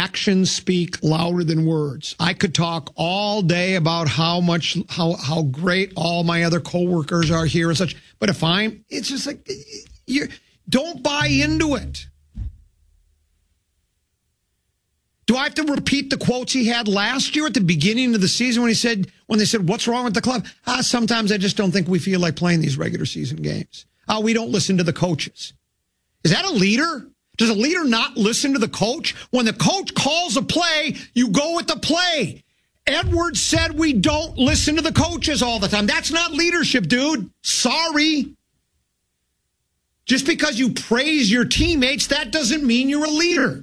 actions speak louder than words. I could talk all day about how great all my other coworkers are here and such, but it's just like, you don't buy into it. Do I have to repeat the quotes he had last year at the beginning of the season when they said, what's wrong with the club? Sometimes I just don't think we feel like playing these regular season games. We don't listen to the coaches. Is that a leader? Does a leader not listen to the coach? When the coach calls a play, you go with the play. Edwards said we don't listen to the coaches all the time. That's not leadership, dude. Sorry. Just because you praise your teammates, that doesn't mean you're a leader.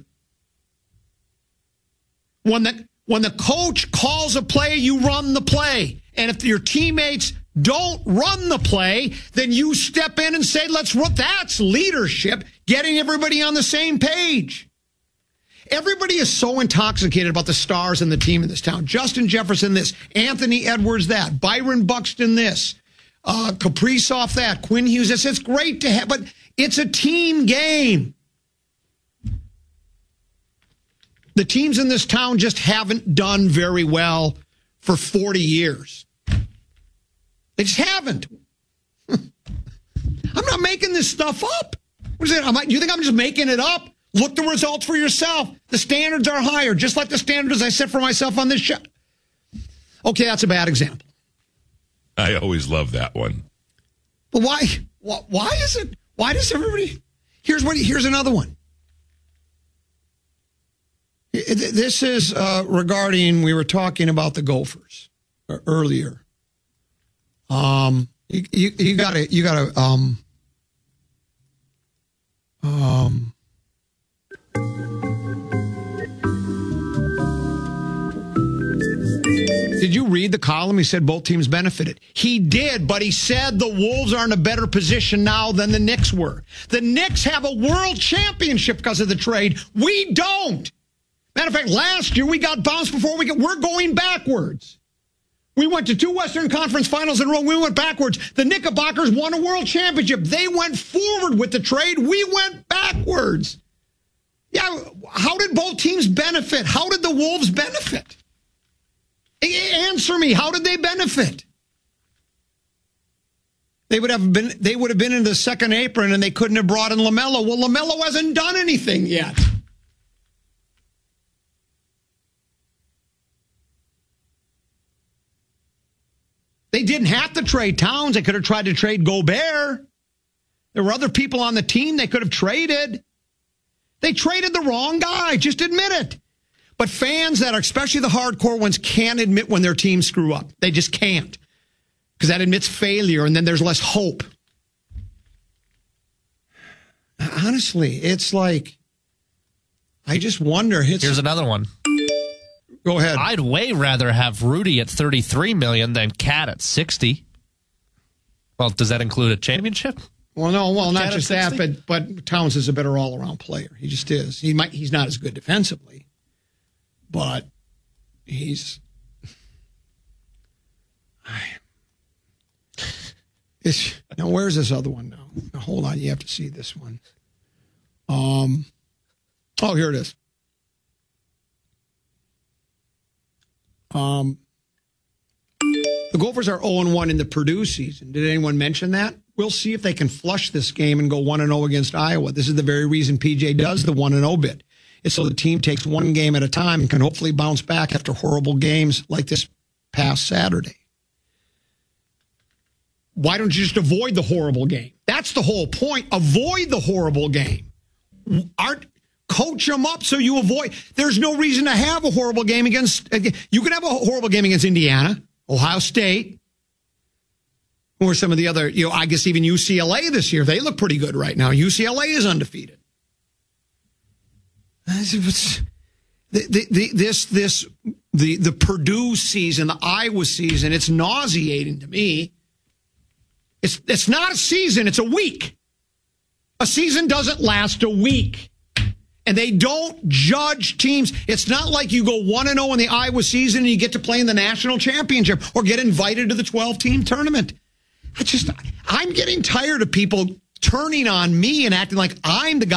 When the coach calls a play, you run the play. And if your teammates don't run the play, then you step in and say, let's run. That's leadership, getting everybody on the same page. Everybody is so intoxicated about the stars and the team in this town. Justin Jefferson this, Anthony Edwards that, Byron Buxton this, Kaprizov that, Quinn Hughes this. It's great to have, but it's a team game. The teams in this town just haven't done very well for 40 years. They just haven't. I'm not making this stuff up. What is it? Do you think I'm just making it up? Look the results for yourself. The standards are higher, just like the standards I set for myself on this show. Okay, that's a bad example. I always love that one. But why is it? Why does everybody? Here's another one. This is regarding, we were talking about the Gophers earlier. You gotta did you read the column? He said both teams benefited. He did, but he said the Wolves are in a better position now than the Knicks were. The Knicks have a world championship because of the trade. We don't. Matter of fact, last year we got bounced before we're going backwards. We went to 2 Western Conference finals in a row. We went backwards. The Knickerbockers won a world championship. They went forward with the trade. We went backwards. Yeah, how did both teams benefit? How did the Wolves benefit? Answer me. How did they benefit? They would have been in the second apron and they couldn't have brought in LaMelo. Well, LaMelo hasn't done anything yet. They didn't have to trade Towns. They could have tried to trade Gobert. There were other people on the team they could have traded. They traded the wrong guy. Just admit it. But fans that are, especially the hardcore ones, can't admit when their teams screw up. They just can't. Because that admits failure, and then there's less hope. Honestly, it's like, I just wonder. Here's another one. Go ahead. I'd way rather have Rudy at $33 million than Cat at $60. Well, does that include a championship? Well, no. Well, not just that, but Towns is a better all-around player. He just is. He's not as good defensively, but he's. Now, where's this other one now? Hold on, you have to see this one. Oh, here it is. The Gophers are 0-1 in the Purdue season. Did anyone mention that? We'll see if they can flush this game and go 1-0 against Iowa. This is the very reason PJ does the 1-0 bit. It's so the team takes one game at a time and can hopefully bounce back after horrible games like this past Saturday. Why don't you just avoid the horrible game? That's the whole point. Avoid the horrible game. Coach them up so you avoid. There's no reason to have a horrible game against. You can have a horrible game against Indiana, Ohio State, or some of the other. I guess even UCLA this year. They look pretty good right now. UCLA is undefeated. The Purdue season, the Iowa season. It's nauseating to me. It's not a season. It's a week. A season doesn't last a week. And they don't judge teams. It's not like you go 1-0 in the Iowa season and you get to play in the national championship or get invited to the 12-team tournament. I'm getting tired of people turning on me and acting like I'm the guy